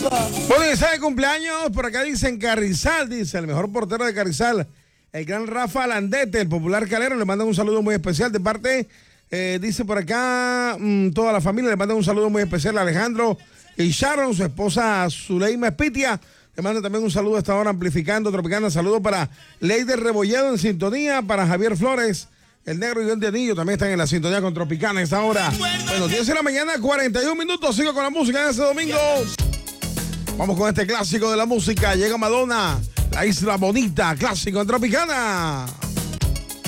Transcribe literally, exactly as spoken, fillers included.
Bueno, y está de cumpleaños, por acá dicen Carrizal, dice, el mejor portero de Carrizal, el gran Rafa Landete, el popular calero, le mandan un saludo muy especial de parte, eh, dice por acá, mmm, toda la familia, le mandan un saludo muy especial a Alejandro y Sharon, su esposa Zuleima Espitia, le manda también un saludo a esta hora amplificando, tropicando, saludo para Leider Rebolledo en sintonía, para Javier Flores, el negro y el de Anillo también están en la sintonía con Tropicana a esta hora. Bueno, diez de la mañana, cuarenta y un minutos, sigo con la música de este domingo. Vamos con este clásico de la música. Llega Madonna, La Isla Bonita, clásico en Tropicana.